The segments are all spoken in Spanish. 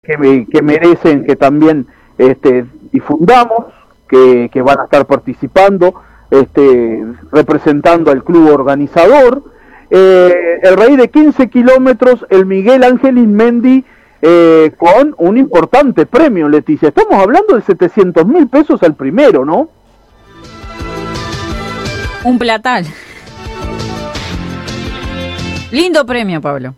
que merecen que también difundamos, que van a estar participando, representando al club organizador. El rey de 15 kilómetros, el Miguel Ángel Ismendi, con un importante premio, Leticia. Estamos hablando de 700.000 pesos al primero, ¿no? Un platal. Lindo premio, Pablo.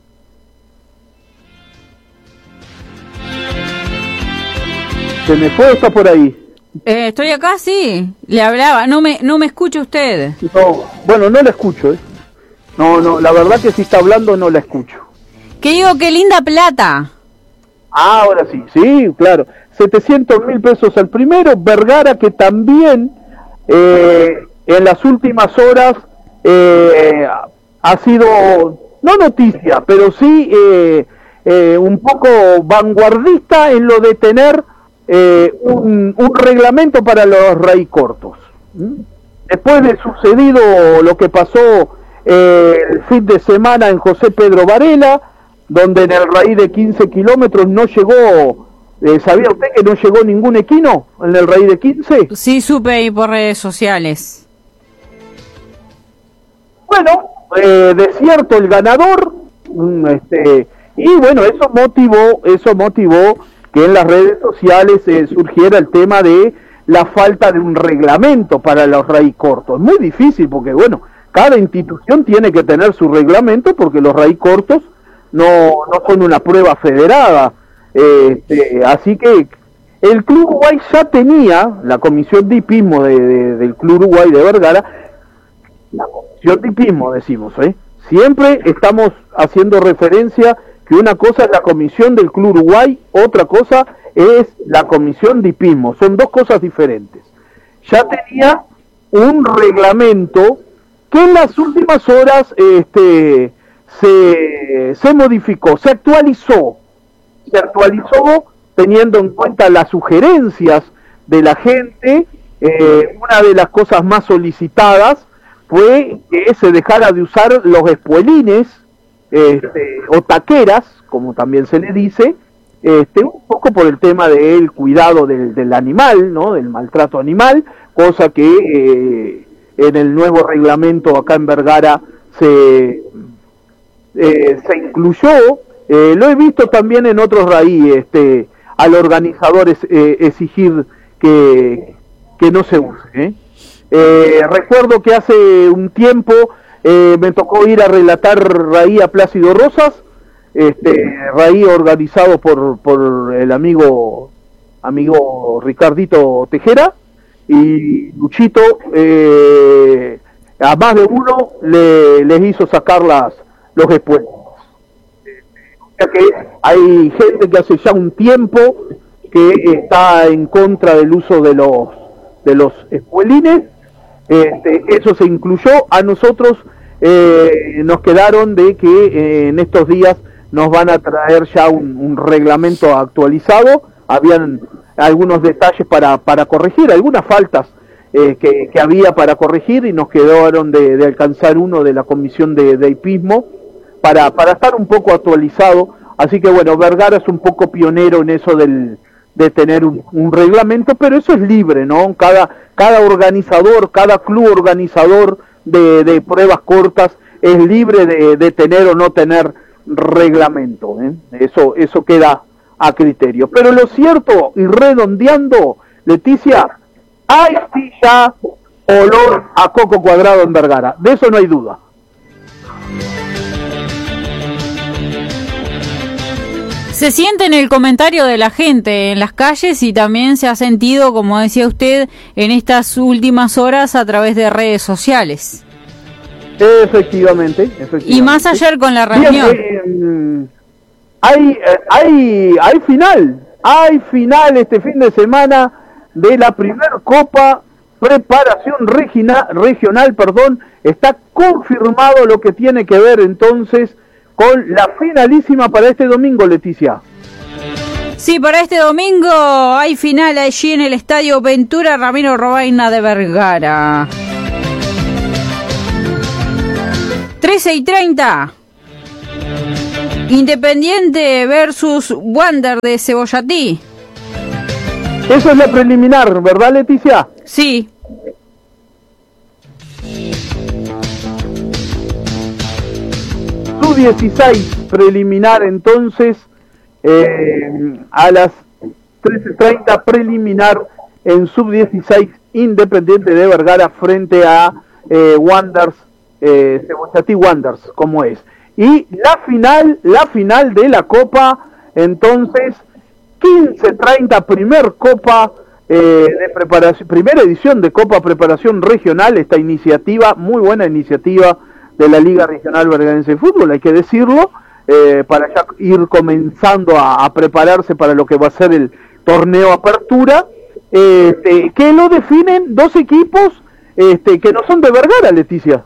¿Se me fue o está por ahí? Estoy acá, sí. Le hablaba. No me escucha usted. No, bueno, no la escucho, No, la verdad que si está hablando no la escucho. Que digo, qué linda plata. Ahora sí, claro. 700.000 pesos al primero. Vergara, que también en las últimas horas ha sido, no noticia, pero sí un poco vanguardista en lo de tener un reglamento para los raíz cortos. Después de sucedido lo que pasó el fin de semana en José Pedro Varela, donde en el raíz de 15 kilómetros no llegó, ¿sabía usted que no llegó ningún equino en el raíz de 15? Sí, supe ahí por redes sociales. Bueno, desierto el ganador, y bueno, eso motivó que en las redes sociales surgiera el tema de la falta de un reglamento para los raíz cortos. Muy difícil porque, bueno, cada institución tiene que tener su reglamento porque los raíz cortos no son una prueba federada. Así que el Club Uruguay ya tenía, la comisión de hipismo del Club Uruguay de Vergara, la comisión de hipismo decimos, siempre estamos haciendo referencia que una cosa es la comisión del Club Uruguay, otra cosa es la comisión de hipismo, son dos cosas diferentes. Ya tenía un reglamento que en las últimas horas se modificó, se actualizó teniendo en cuenta las sugerencias de la gente. Una de las cosas más solicitadas fue que se dejara de usar los espuelines o taqueras, como también se le dice, un poco por el tema del cuidado del animal, ¿no? Del maltrato animal, cosa que en el nuevo reglamento acá en Vergara se incluyó. Lo he visto también en otros raíz, al organizador exigir que no se use. Recuerdo que hace un tiempo me tocó ir a relatar raíz a Plácido Rosas, raíz organizado por el amigo Ricardito Tejera, y Luchito a más de uno les hizo sacar los espuelos. O sea que hay gente que hace ya un tiempo que está en contra del uso de los espuelines. Eso se incluyó. A nosotros nos quedaron de que en estos días nos van a traer ya un reglamento actualizado. Habían algunos detalles para corregir, algunas faltas que había para corregir, y nos quedaron de alcanzar uno de la comisión de hipismo para estar un poco actualizado. Así que bueno, Vergara es un poco pionero en eso de tener un reglamento, pero eso es libre, ¿no? Cada organizador, cada club organizador de pruebas cortas es libre de tener o no tener reglamento, Eso queda a criterio. Pero lo cierto, y redondeando, Leticia, hay sí ya olor a coco cuadrado en Vergara, de eso no hay duda. Se siente en el comentario de la gente en las calles, y también se ha sentido, como decía usted, en estas últimas horas a través de redes sociales. Efectivamente. Y más ayer con la reunión. Hay final este fin de semana de la primer Copa Preparación Regional, está confirmado lo que tiene que ver entonces con la finalísima para este domingo, Leticia. Sí, para este domingo hay final allí en el Estadio Ventura Ramiro Robaina de Vergara. 13:30. Independiente versus Wander de Cebollatí. Eso es la preliminar, ¿verdad, Leticia? Sí. Sub-16 preliminar, entonces, a las 13:30 preliminar en Sub-16 Independiente de Vergara frente a Wanderers, Cebollatí Wanderers, como es. Y la final de la Copa, entonces, 15:30, primera edición de Copa Preparación Regional, esta iniciativa, muy buena iniciativa de la Liga Regional Vergarense de Fútbol, hay que decirlo, para ya ir comenzando a prepararse para lo que va a ser el torneo Apertura, que lo definen dos equipos que no son de Vergara, Leticia.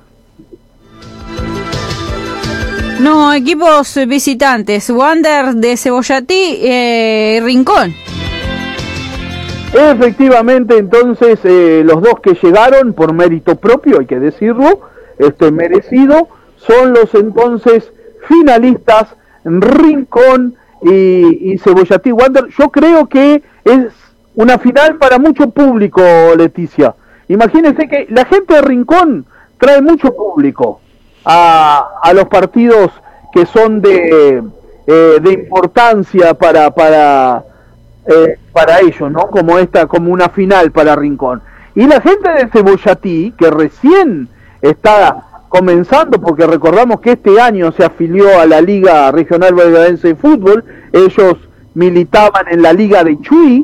No, equipos visitantes, Wander de Cebollatí, Rincón. Efectivamente, entonces los dos que llegaron por mérito propio, hay que decirlo, merecido, son los entonces finalistas Rincón y Cebollatí Wander. Yo creo que es una final para mucho público, Leticia. Imagínense que la gente de Rincón trae mucho público a los partidos que son de importancia para ellos, ¿no? Como una final para Rincón. Y la gente de Cebollatí, que recién está comenzando, porque recordamos que este año se afilió a la Liga Regional Vergarense de Fútbol, ellos militaban en la Liga de Chuy,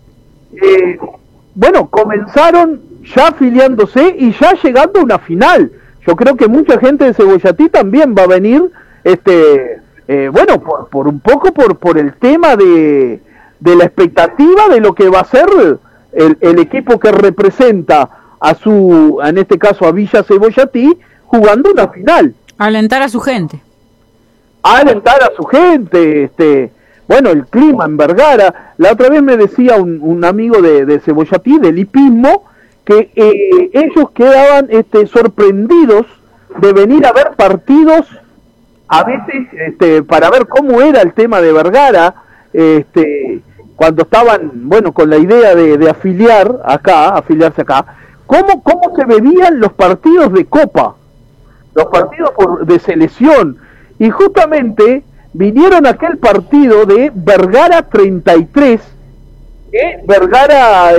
comenzaron ya afiliándose y ya llegando a una final. Yo creo que mucha gente de Cebollatí también va a venir, por un poco por el tema de la expectativa de lo que va a ser el equipo que representa en este caso a Villa Cebollatí, jugando una final. Alentar a su gente. El clima en Vergara. La otra vez me decía un amigo de Cebollatí, del hipismo, que ellos quedaban sorprendidos de venir a ver partidos, a veces para ver cómo era el tema de Vergara, cuando estaban, con la idea de afiliarse acá, cómo se veían los partidos de Copa, los partidos de selección, y justamente vinieron aquel partido de Vergara 33, Vergara,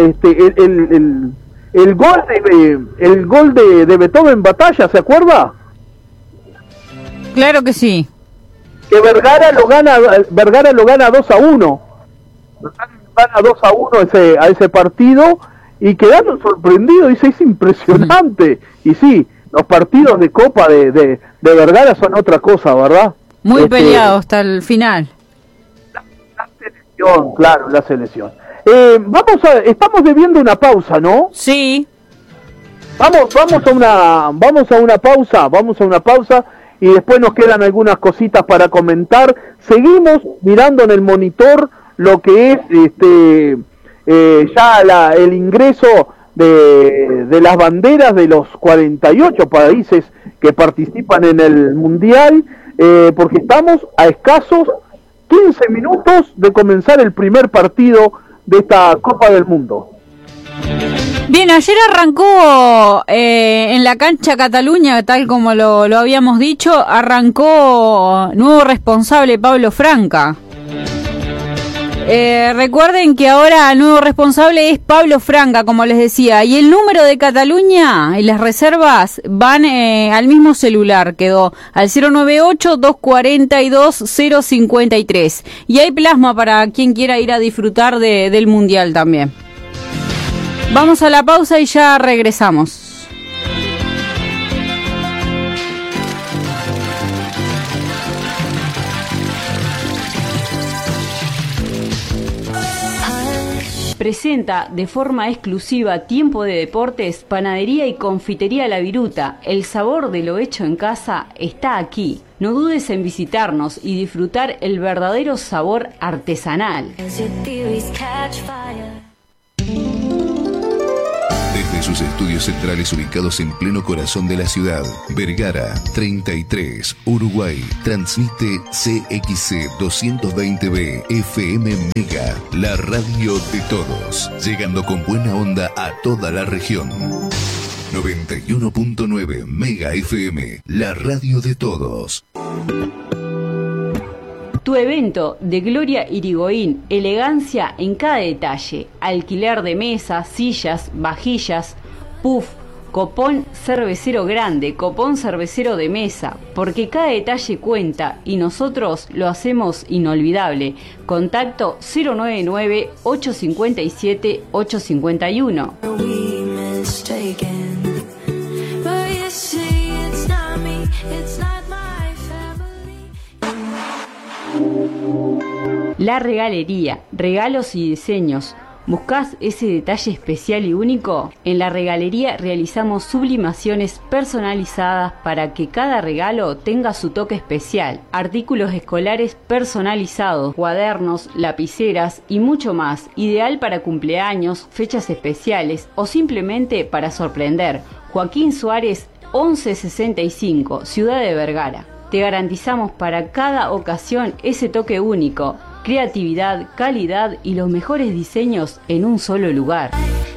el gol de Beethoven Batalla, ¿se acuerda? Claro que sí. Que Vergara lo gana 2-1. Gana 2-1 a ese partido y quedaron sorprendidos. Dice, es impresionante. Y sí, los partidos de Copa de Vergara son otra cosa, ¿verdad? Muy peleados hasta el final. La selección, claro, la selección. Estamos debiendo una pausa, ¿no? Sí. Vamos a una pausa y después nos quedan algunas cositas para comentar. Seguimos mirando en el monitor lo que es el ingreso de las banderas de los 48 países que participan en el Mundial, porque estamos a escasos 15 minutos de comenzar el primer partido de esta Copa del Mundo. Bien, ayer arrancó en la cancha Cataluña, tal como lo habíamos dicho, arrancó nuevo responsable Pablo Franca. Recuerden que ahora el nuevo responsable es Pablo Franca, como les decía, y el número de Cataluña y las reservas van al mismo celular, quedó al 098-242-053, y hay plasma para quien quiera ir a disfrutar del Mundial también. Vamos a la pausa y ya regresamos. Presenta de forma exclusiva Tiempo de Deportes, Panadería y Confitería La Viruta. El sabor de lo hecho en casa está aquí. No dudes en visitarnos y disfrutar el verdadero sabor artesanal. Desde sus estudios centrales ubicados en pleno corazón de la ciudad. Vergara 33, Uruguay. Transmite CXC 220B FM Mega, la radio de todos, llegando con buena onda a toda la región. 91.9 Mega FM, la radio de todos. Tu evento de Gloria Irigoyen, elegancia en cada detalle, alquiler de mesas, sillas, vajillas, puff, copón cervecero grande, copón cervecero de mesa, porque cada detalle cuenta y nosotros lo hacemos inolvidable. Contacto 099-857-851. La Regalería, regalos y diseños. ¿Buscás ese detalle especial y único? En La Regalería realizamos sublimaciones personalizadas para que cada regalo tenga su toque especial. Artículos escolares personalizados, cuadernos, lapiceras y mucho más. Ideal para cumpleaños, fechas especiales o simplemente para sorprender. Joaquín Suárez 1165, Ciudad de Vergara. Te garantizamos para cada ocasión ese toque único, creatividad, calidad y los mejores diseños en un solo lugar.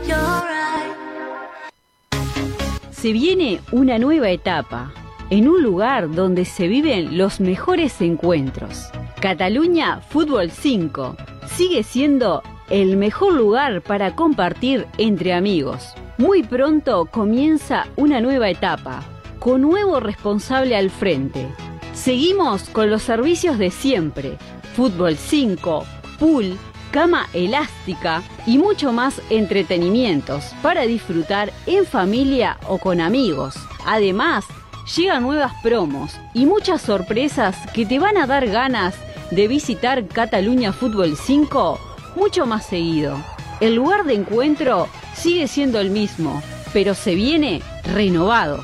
Se viene una nueva etapa, en un lugar donde se viven los mejores encuentros. Cataluña Fútbol 5 sigue siendo el mejor lugar para compartir entre amigos. Muy pronto comienza una nueva etapa, con nuevo responsable al frente. Seguimos con los servicios de siempre, Fútbol 5, pool, cama elástica y mucho más entretenimientos para disfrutar en familia o con amigos. Además, llegan nuevas promos y muchas sorpresas que te van a dar ganas de visitar Cataluña Fútbol 5 mucho más seguido. El lugar de encuentro sigue siendo el mismo, pero se viene renovado.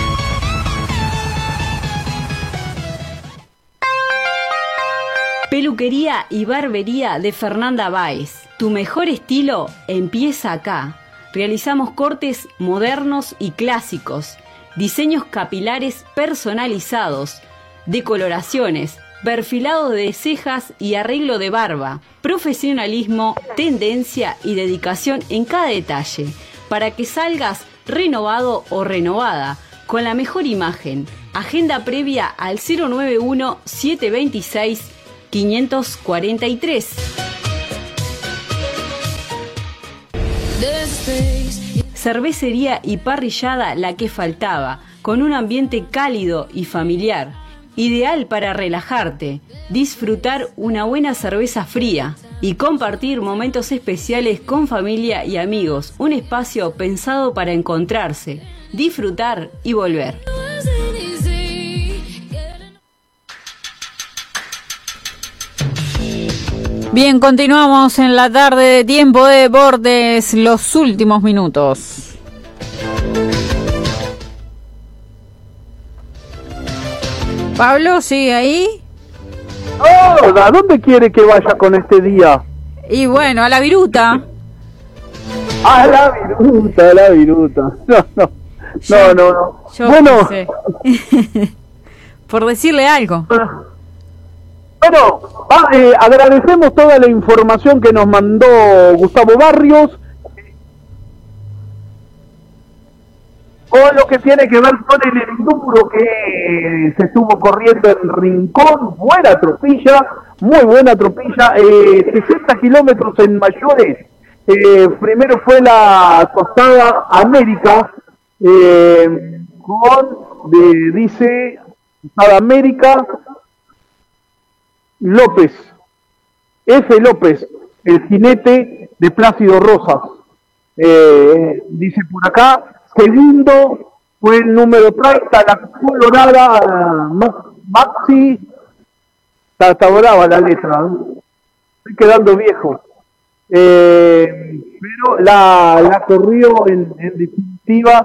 Peluquería y barbería de Fernanda Báez. Tu mejor estilo empieza acá. Realizamos cortes modernos y clásicos, diseños capilares personalizados, decoloraciones, perfilado de cejas y arreglo de barba, profesionalismo, tendencia y dedicación en cada detalle, para que salgas renovado o renovada, con la mejor imagen. Agenda previa al 091-726-543. Cervecería y parrillada La que faltaba, con un ambiente cálido y familiar, ideal para relajarte, disfrutar una buena cerveza fría y compartir momentos especiales con familia y amigos. Un espacio pensado para encontrarse, disfrutar y volver. Bien, continuamos en la tarde de Tiempo de Deportes, los últimos minutos. Pablo, ¿sigue ahí? Oh, ¿a dónde quiere que vaya con este día? Y bueno, a la viruta. A la viruta. No. Yo Bueno, por decirle algo. Bueno, agradecemos toda la información que nos mandó Gustavo Barrios con lo que tiene que ver con el enduro que se estuvo corriendo en Rincón. Buena tropilla, muy buena tropilla, 60 kilómetros en mayores. Primero fue la Costada América, dice Costada América López, F. López, el jinete de Plácido Rosas. Dice por acá, segundo fue el número 30, la colorada Maxi. Está brava la letra, estoy quedando viejo. Pero la corrió en definitiva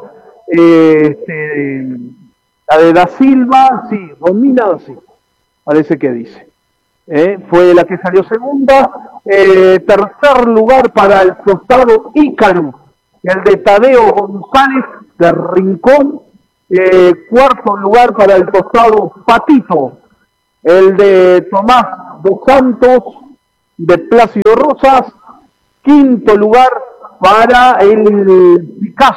la de Da Silva, sí, Romina, sí, parece que dice. Fue la que salió segunda. Tercer lugar para el costado Ícaro, el de Tadeo González de Rincón, cuarto lugar para el costado Patito, el de Tomás dos Santos de Plácido Rosas, quinto lugar para el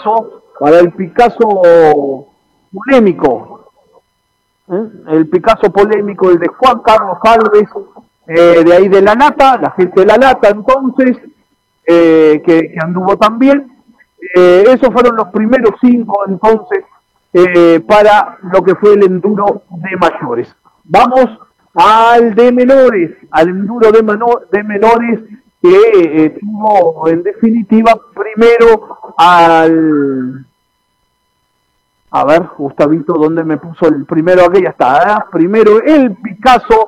Picasso polémico, el Picasso polémico, el de Juan Carlos Alves, de ahí de La Nata, la gente de La Nata entonces, que anduvo también. Esos fueron los primeros 5 entonces para lo que fue el enduro de mayores. Vamos al de menores, al enduro de menores, que tuvo en definitiva primero al... A ver, Gustavito, ¿dónde me puso el primero? Aquí ya está. Primero el Picasso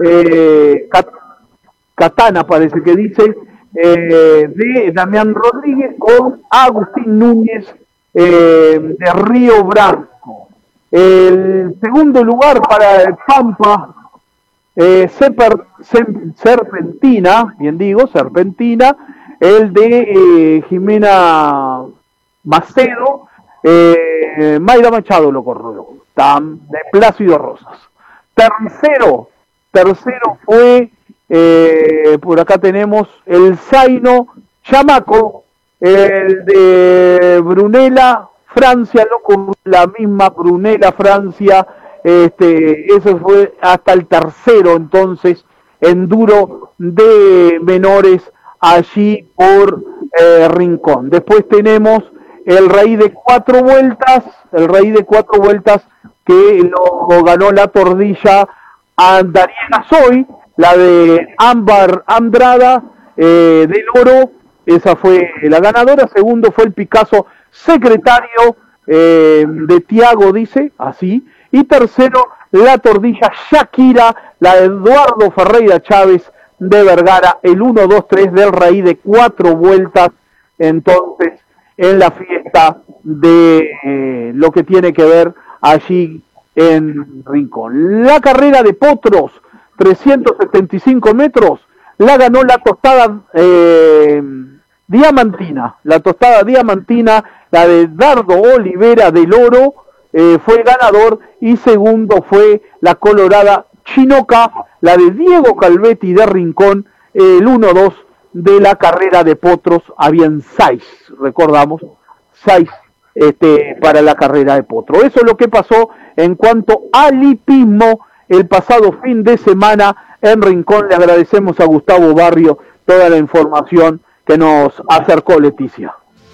Katana, parece que dice, de Damián Rodríguez con Agustín Núñez de Río Branco. El segundo lugar para el Pampa, Serpentina, bien digo, Serpentina, el de Jimena Macedo, Mayra Machado lo corrió, de Plácido Rosas. Tercero fue, por acá tenemos el Zaino Chamaco, el de Brunella, Francia, la misma Brunella, Francia. Eso fue hasta el tercero, entonces, enduro de menores allí por Rincón. Después tenemos el Rey de 4 vueltas, que lo ganó la tordilla a Darío Gasoy, la de Ámbar Andrada del Oro, esa fue la ganadora. Segundo fue el Picasso Secretario de Tiago, dice, así. Y tercero, la tordilla Shakira, la de Eduardo Ferreira Chávez de Vergara, el 1-2-3 del Rey de 4 vueltas, entonces, en la fiesta de lo que tiene que ver allí en Rincón. La carrera de potros, 375 metros, la ganó la tostada diamantina, la de Dardo Olivera del Oro, fue ganador, y segundo fue la colorada Chinoca, la de Diego Calvetti de Rincón, el 1-2 de la carrera de potros. Habían 6, recordamos, 6 para la carrera de potro. Eso es lo que pasó en cuanto al hipismo el pasado fin de semana en Rincón. Le agradecemos a Gustavo Barrio toda la información que nos acercó Leticia.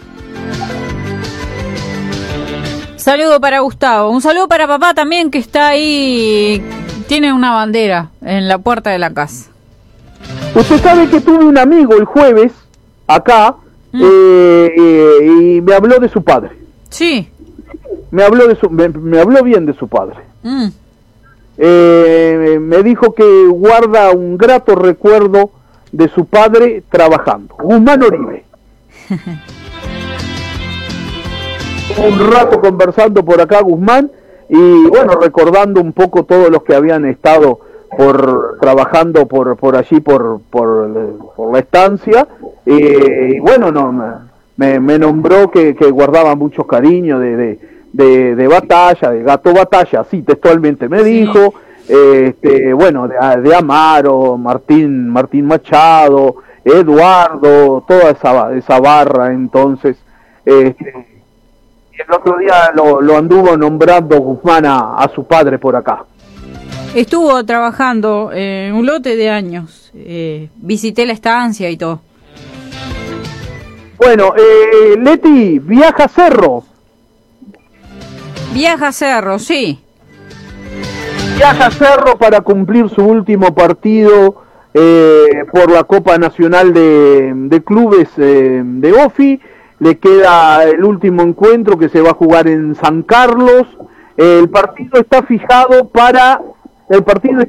Saludo para Gustavo, un saludo para papá también, que está ahí, tiene una bandera en la puerta de la casa. Usted sabe que tuve un amigo el jueves acá y me habló de su padre. Sí. Me habló bien de su padre. Me dijo que guarda un grato recuerdo de su padre trabajando. Guzmán Oribe. Un rato conversando por acá Guzmán, y bueno, recordando un poco todos los que habían estado trabajando por allí por la estancia, y bueno, me nombró que guardaba mucho cariño de Batalla, de Gato Batalla, así textualmente me dijo. Bueno, de Amaro, Martín Machado, Eduardo, toda esa barra. Entonces, el otro día lo anduvo nombrando Guzmán a su padre por acá. Estuvo trabajando un lote de años, visité la estancia y todo. Bueno, Leti, viaja a Cerro. Viaja a Cerro, sí. Viaja a Cerro para cumplir su último partido por la Copa Nacional de Clubes de OFI. Le queda el último encuentro, que se va a jugar en San Carlos. El partido está fijado para las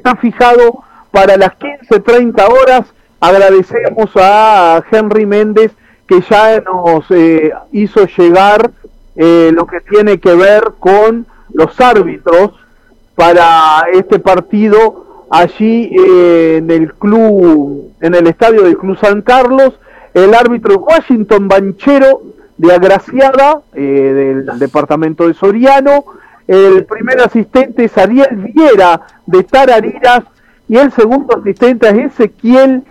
15:30 horas. Agradecemos a Henry Méndez, que ya nos hizo llegar lo que tiene que ver con los árbitros para este partido allí en el estadio del Club San Carlos. El árbitro Washington Banchero de Agraciada, del departamento de Soriano. El primer asistente es Ariel Viera, de Tarariras, y el segundo asistente es Ezequiel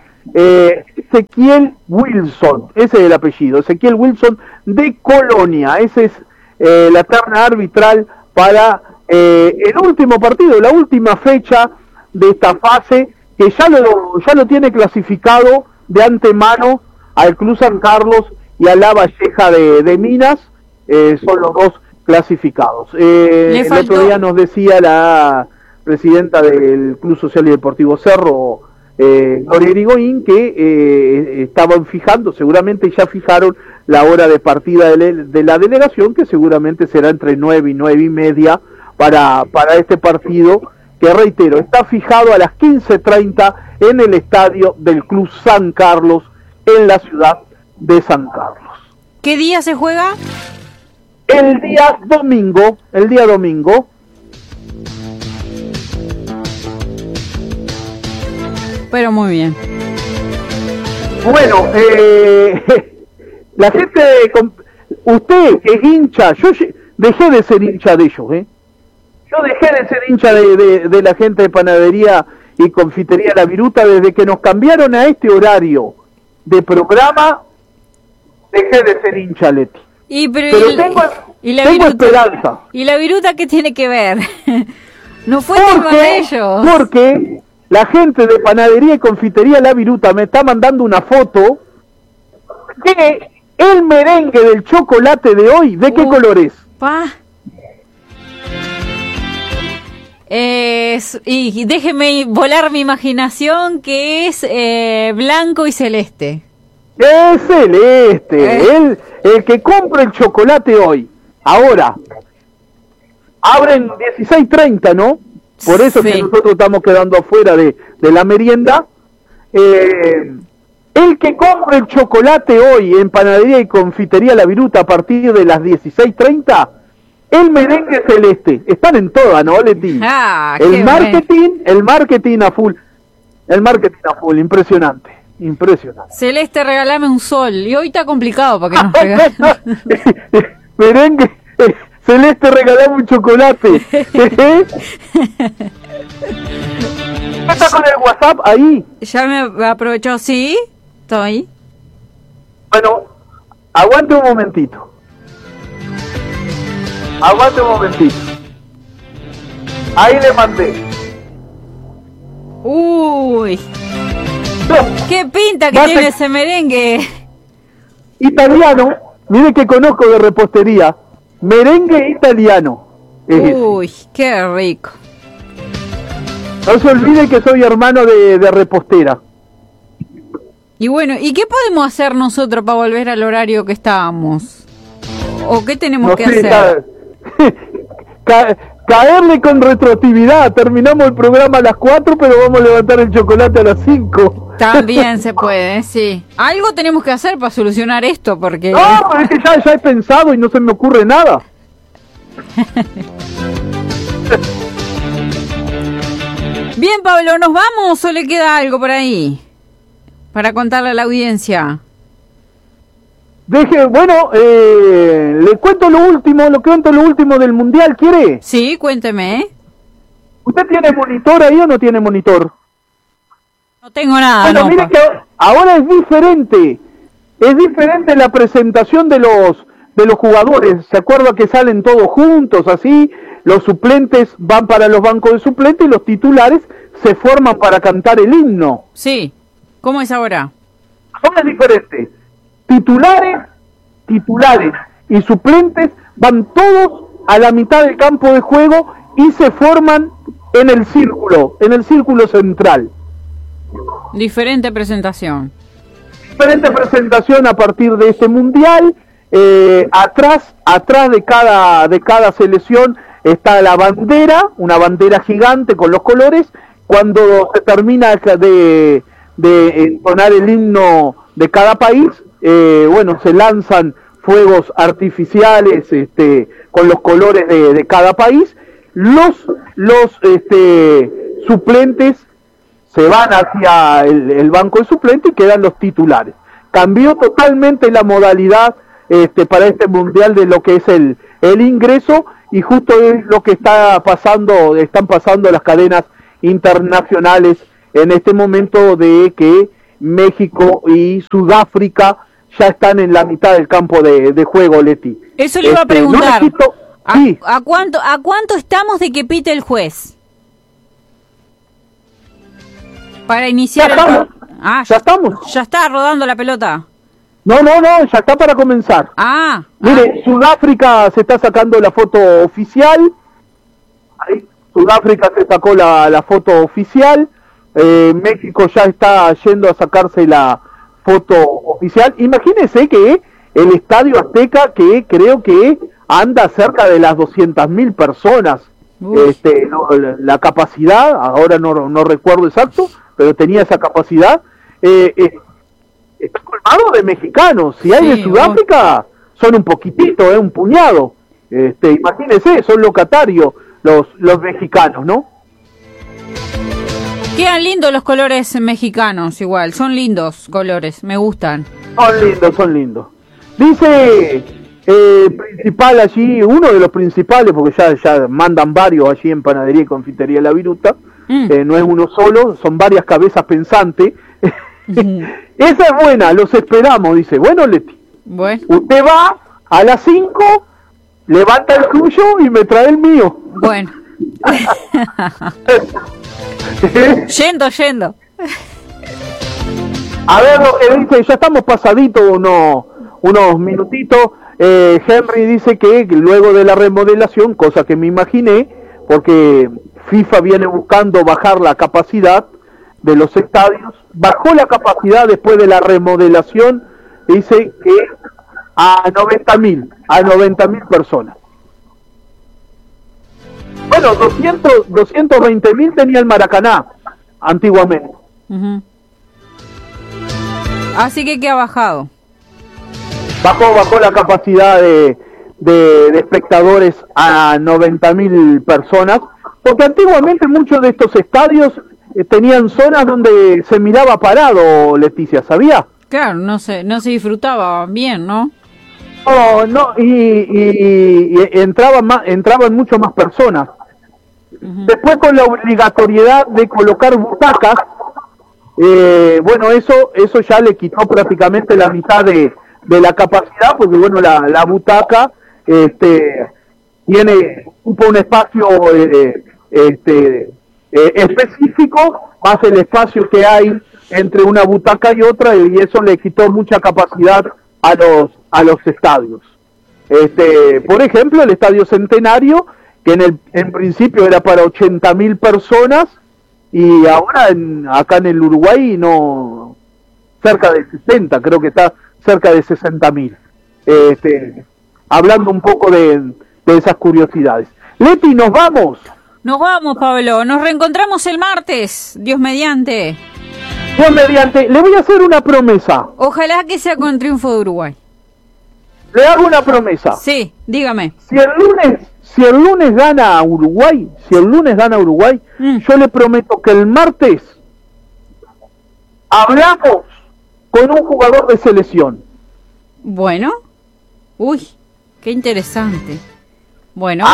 Wilson, ese es el apellido, Ezequiel Wilson, de Colonia. Esa es la terna arbitral para el último partido, la última fecha de esta fase, que ya lo tiene clasificado de antemano al Club San Carlos y a La Valleja de Minas. Son los dos clasificados. El otro día nos decía la presidenta del Club Social y Deportivo Cerro, Gloria Irigoyen, que estaban fijando, seguramente ya fijaron la hora de partida de la delegación, que seguramente será entre 9 y 9 y media para este partido, que reitero, está fijado a las 15:30 en el estadio del Club San Carlos, en la ciudad de San Carlos. ¿Qué día se juega? El día domingo. Pero muy bien. Bueno, la gente, usted que es hincha, yo dejé de ser hincha de ellos, Yo dejé de ser hincha de la gente de Panadería y Confitería La Viruta desde que nos cambiaron a este horario de programa. Dejé de ser hincha, Leti. Pero tengo esperanza. ¿Y la Viruta qué tiene que ver? No fue tema de ellos. Porque la gente de Panadería y Confitería La Viruta me está mandando una foto de el merengue del chocolate de hoy. ¿De qué color es? Y déjeme volar mi imaginación, que es blanco y celeste. Es celeste. El que compra el chocolate hoy. Ahora, abren 16:30, ¿no? Por eso sí, que nosotros estamos quedando afuera de la merienda. El que compre el chocolate hoy en Panadería y Confitería La Viruta a partir de las 16:30, el merengue celeste. Están en todas, ¿no, Leti? El marketing a full. Impresionante. Celeste, regálame un sol. Y hoy está complicado para que nos regalen. Merengue, Celeste, regalame un chocolate. ¿Está con el WhatsApp ahí? Ya me aprovechó, sí, estoy. Bueno, aguante un momentito. Ahí le mandé. Uy, qué pinta que tiene ese merengue. Italiano, mire que conozco de repostería. Merengue italiano. Uy, qué rico. No se olvide que soy hermano de repostera. Y bueno, ¿y qué podemos hacer nosotros para volver al horario que estábamos? ¿O qué tenemos que hacer? Caerle con retroactividad. Terminamos el programa a las 4, pero vamos a levantar el chocolate a las 5. También se puede, sí. Algo tenemos que hacer para solucionar esto, porque... No, es que ya he pensado y no se me ocurre nada. Bien, Pablo, ¿nos vamos o le queda algo por ahí para contarle a la audiencia? Le cuento lo último del Mundial, ¿quiere? Sí, cuénteme. ¿Usted tiene monitor ahí o no tiene monitor? No tengo nada. Bueno, no, mire que ahora es diferente la presentación de los jugadores. ¿Se acuerda que salen todos juntos así? Los suplentes van para los bancos de suplentes y los titulares se forman para cantar el himno. Sí, ¿cómo es ahora? Ahora es diferente. Titulares y suplentes van todos a la mitad del campo de juego y se forman en el círculo central. Diferente presentación a partir de este mundial. Atrás de cada selección está la bandera, una bandera gigante con los colores. Cuando se termina de entonar el himno de cada país, se lanzan fuegos artificiales con los colores de cada país. Los suplentes se van hacia el banco de suplentes y quedan los titulares. Cambió totalmente la modalidad para este mundial de lo que es el ingreso, y justo es lo que están pasando las cadenas internacionales en este momento, de que México y Sudáfrica ya están en la mitad del campo de juego, Leti. Eso le iba a preguntar. Sí. ¿A cuánto estamos de que pite el juez? Para iniciar ya estamos. Ya está rodando la pelota. No, ya está para comenzar. Mire, Sudáfrica se está sacando la foto oficial. Ahí, Sudáfrica se sacó la foto oficial. México ya está yendo a sacarse la foto oficial. Imagínense que el Estadio Azteca, que creo que anda cerca de las 200.000 personas, la capacidad, ahora no recuerdo exacto, pero tenía esa capacidad, está colmado de mexicanos. Si hay de Sudáfrica, son un poquitito, un puñado. Imagínense, son locatarios los mexicanos, ¿no? Quedan lindos los colores mexicanos, igual, son lindos colores, me gustan. Son lindos. Dice principal allí, uno de los principales, porque ya mandan varios allí en Panadería y Confitería La Viruta, no es uno solo, son varias cabezas pensantes. Esa es buena, los esperamos, dice. Bueno, Leti, usted va a las 5, levanta el suyo y me trae el mío. Bueno. Yendo. A ver lo que dice, ya estamos pasaditos unos minutitos. Henry dice que luego de la remodelación, cosa que me imaginé, porque FIFA viene buscando bajar la capacidad de los estadios, bajó la capacidad después de la remodelación, dice que a 90.000 personas. Bueno, 220.000 tenía el Maracaná antiguamente. Así que ha bajado. Bajó la capacidad de espectadores a 90.000 personas, porque antiguamente muchos de estos estadios tenían zonas donde se miraba parado, Leticia, ¿sabía? Claro, no se disfrutaba bien, ¿no? No, y entraban mucho más personas. Después, con la obligatoriedad de colocar butacas, bueno, eso ya le quitó prácticamente la mitad de la capacidad, porque bueno, la butaca tiene un espacio específico, más el espacio que hay entre una butaca y otra, y eso le quitó mucha capacidad a los estadios. Por ejemplo, el Estadio Centenario, que en principio era para 80.000 personas, y ahora acá en el Uruguay no, cerca de 60, creo que está cerca de 60.000. Hablando un poco de esas curiosidades. Leti, ¿nos vamos? Nos vamos, Pablo. Nos reencontramos el martes, Dios mediante. Dios mediante. Le voy a hacer una promesa. Ojalá que sea con triunfo de Uruguay. Le hago una promesa. Sí, dígame. Si el lunes gana Uruguay, yo le prometo que el martes hablamos con un jugador de selección. Bueno. Uy, qué interesante. Bueno.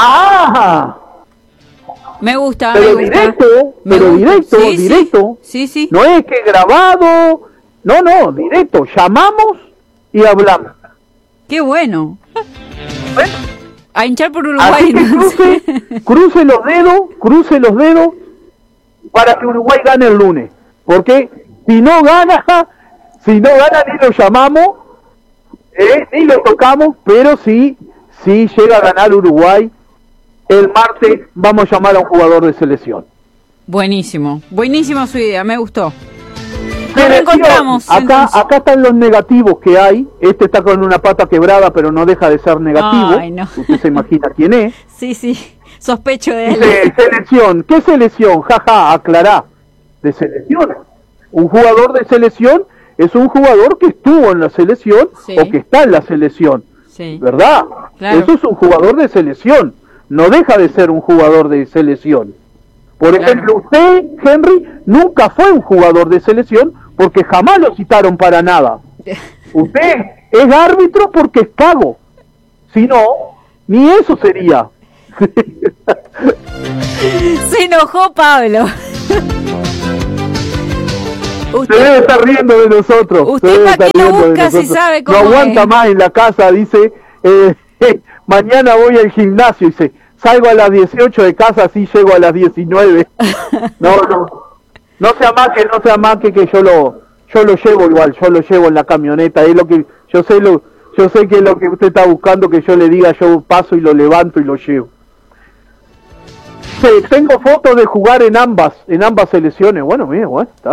Me gusta. Pero directo. Sí. No es que grabado. No, directo. Llamamos y hablamos. Qué bueno. Bueno, a hinchar por Uruguay. Así que cruce los dedos para que Uruguay gane el lunes. Porque si no gana ni lo llamamos, ni lo tocamos, pero si llega a ganar Uruguay, el martes vamos a llamar a un jugador de selección. Buenísima su idea, me gustó. Nos reencontramos. Acá están los negativos que hay. Este está con una pata quebrada, pero no deja de ser negativo. Ay, no. Usted se imagina quién es. Sí, sospecho de él. Dice, selección. ¿Qué selección? aclará. De selección. Un jugador de selección es un jugador que estuvo en la selección o que está en la selección. Sí. ¿Verdad? Claro. Eso es un jugador de selección. No deja de ser un jugador de selección. Por ejemplo, usted, Henry, nunca fue un jugador de selección porque jamás lo citaron para nada. Usted es árbitro porque es cago. Si no, ni eso sería. Se enojó Pablo. Se debe estar riendo de nosotros. ¿Usted para qué lo busca si sabe cómo no aguanta es? más en la casa, dice, mañana voy al gimnasio, dice, salgo a las 18 de casa, así llego a las 19. No se amaque que yo lo llevo igual, yo lo llevo en la camioneta, es lo que yo sé que es lo que usted está buscando, que yo le diga, yo paso y lo levanto y lo llevo. Sí, tengo fotos de jugar en ambas selecciones. Bueno, mira, está.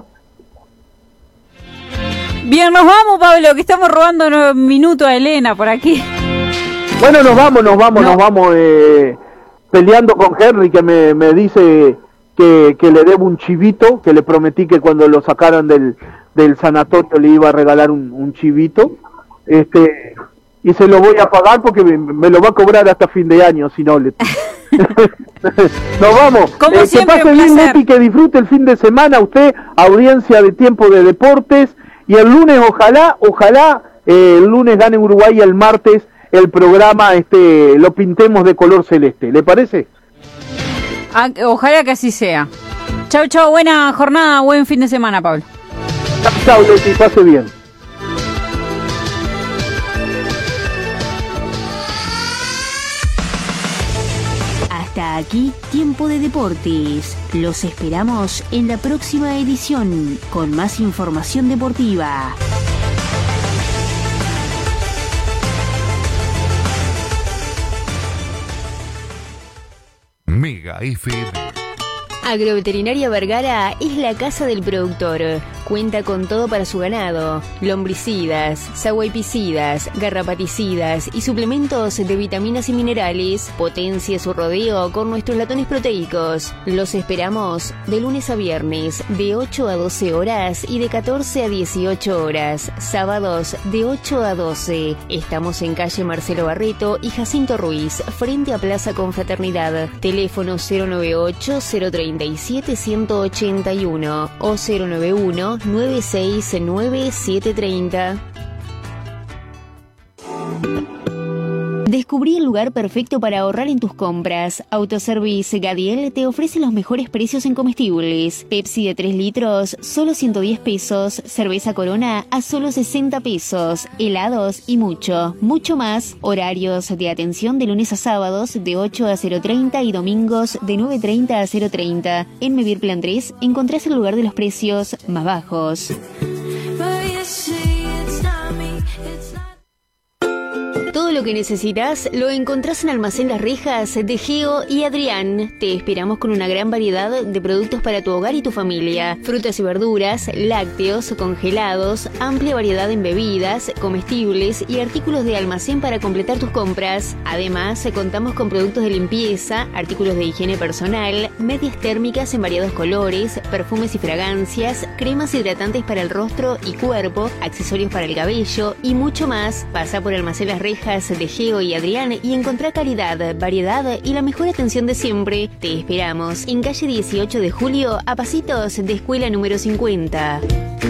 Bien, nos vamos, Pablo, que estamos robando un minuto a Elena por aquí. Bueno, nos vamos peleando con Henry, que me dice que le debo un chivito, que le prometí que cuando lo sacaran del sanatorio le iba a regalar un chivito, y se lo voy a pagar porque me lo va a cobrar hasta fin de año, si no le... Nos vamos. Como siempre, que pase bien, Leti, que disfrute el fin de semana, usted, audiencia de Tiempo de Deportes, y el lunes ojalá el lunes gane Uruguay y el martes el programa lo pintemos de color celeste. ¿Le parece? Ojalá que así sea. Chau, buena jornada, buen fin de semana, Pablo. Chau, Leti, pase bien. Hasta aquí Tiempo de Deportes. Los esperamos en la próxima edición con más información deportiva. Mega FM. Agroveterinaria Vergara es la casa del productor. Cuenta con todo para su ganado: lombricidas, saguaipicidas, garrapaticidas y suplementos de vitaminas y minerales. Potencie su rodeo con nuestros latones proteicos. Los esperamos de lunes a viernes de 8 a 12 horas y de 14 a 18 horas. Sábados de 8 a 12. Estamos en calle Marcelo Barreto y Jacinto Ruiz, frente a Plaza Confraternidad. Teléfono 098-037-181 o 091-969-730. Descubrí el lugar perfecto para ahorrar en tus compras. Autoservice Gadiel te ofrece los mejores precios en comestibles. Pepsi de 3 litros, solo 110 pesos. Cerveza Corona a solo 60 pesos. Helados y mucho más. Horarios de atención de lunes a sábados de 8 a 0:30 y domingos de 9:30 a 0:30. En Mevir Plan 3 encontrás el lugar de los precios más bajos. Todo lo que necesitas lo encontrás en Almacén Las Rejas de Geo y Adrián. Te esperamos con una gran variedad de productos para tu hogar y tu familia. Frutas y verduras, lácteos, congelados, amplia variedad en bebidas, comestibles y artículos de almacén para completar tus compras. Además, contamos con productos de limpieza, artículos de higiene personal, medias térmicas en variados colores, perfumes y fragancias, cremas hidratantes para el rostro y cuerpo, accesorios para el cabello y mucho más. Pasa por Almacén Las Rejas de Geo y Adrián y encontrá calidad, variedad y la mejor atención de siempre. Te esperamos en calle 18 de Julio, a pasitos de escuela número 50.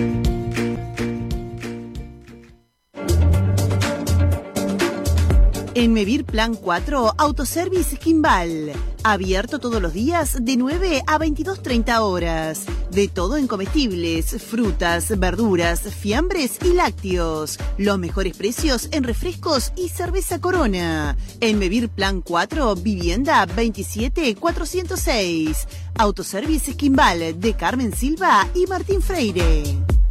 En Mevir Plan 4, Autoservice Kimball. Abierto todos los días de 9 a 22:30 horas. De todo en comestibles, frutas, verduras, fiambres y lácteos. Los mejores precios en refrescos y cerveza Corona. En Mevir Plan 4, vivienda 27406. Autoservice Kimball de Carmen Silva y Martín Freire.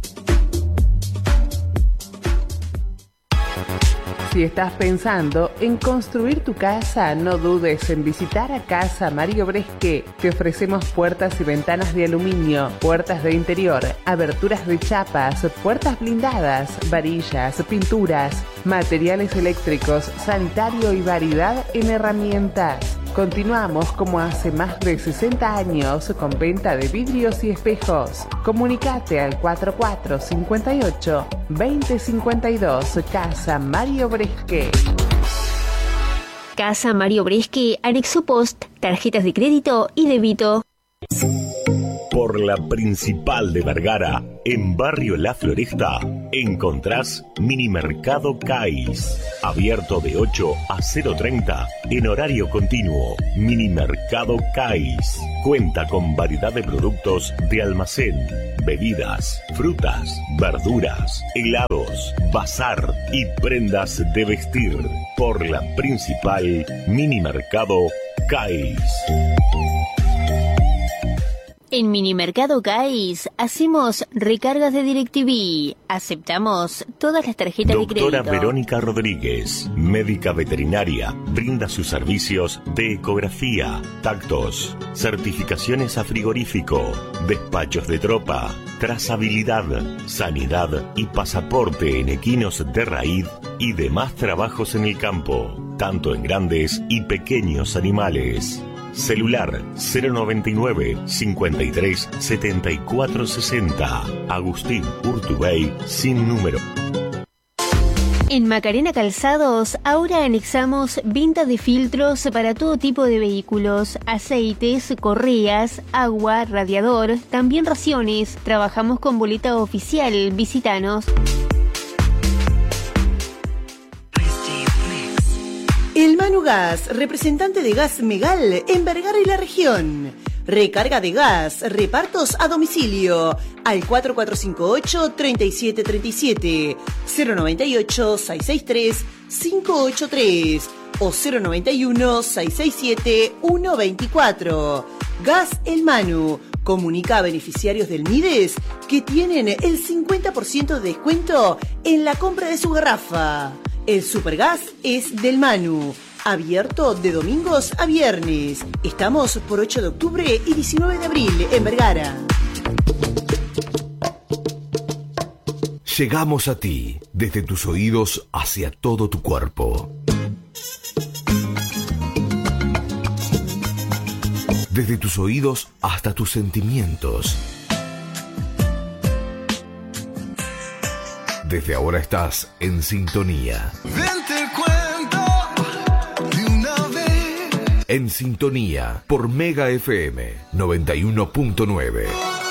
Si estás pensando en construir tu casa, no dudes en visitar a Casa Mario Bresque. Te ofrecemos puertas y ventanas de aluminio, puertas de interior, aberturas de chapas, puertas blindadas, varillas, pinturas, materiales eléctricos, sanitario y variedad en herramientas. Continuamos como hace más de 60 años con venta de vidrios y espejos. Comunicate al 4458 2052 Casa Mario Bresque. Casa Mario Bresque, anexo post, tarjetas de crédito y débito. Por la principal de Vergara, en Barrio La Floresta, encontrás Minimercado Cais. Abierto de 8 a 0:30 en horario continuo. Minimercado Cais. Cuenta con variedad de productos de almacén, bebidas, frutas, verduras, helados, bazar y prendas de vestir. Por la principal, Minimercado Cais. En Minimercado Cais hacemos recargas de DirecTV. Aceptamos todas las tarjetas de crédito. Doctora Verónica Rodríguez, médica veterinaria, brinda sus servicios de ecografía, tactos, certificaciones a frigorífico, despachos de tropa, trazabilidad, sanidad y pasaporte en equinos de raíz y demás trabajos en el campo, tanto en grandes y pequeños animales. Celular 099 53 74 60. Agustín Urtubey sin número. En Macarena Calzados ahora anexamos venta de filtros para todo tipo de vehículos, aceites, correas, agua, radiador, también raciones. Trabajamos con boleta oficial. Visítanos. El Manu Gas, representante de Gas Megal en Vergara y la región. Recarga de gas, repartos a domicilio al 4458-3737, 098-663-583 o 091-667-124. Gas El Manu comunica a beneficiarios del MIDES que tienen el 50% de descuento en la compra de su garrafa. El Supergas es del Manu, abierto de domingos a viernes. Estamos por 8 de octubre y 19 de abril en Vergara. Llegamos a ti, desde tus oídos hacia todo tu cuerpo. Desde tus oídos hasta tus sentimientos. Desde ahora estás en sintonía. Vente cuento de una vez. En sintonía por Mega FM 91.9.